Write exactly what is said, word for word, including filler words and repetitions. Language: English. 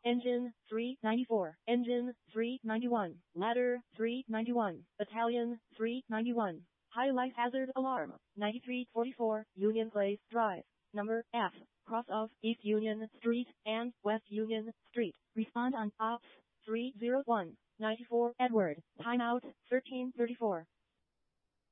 Engine three ninety-four. Engine three ninety-one. Ladder three ninety-one. Battalion three ninety-one. High life hazard alarm. ninety-three forty-four Union Place Drive. Number F. Cross of East Union Street and West Union Street. Respond on Ops three oh one. ninety-four Edward. Timeout thirteen thirty-four.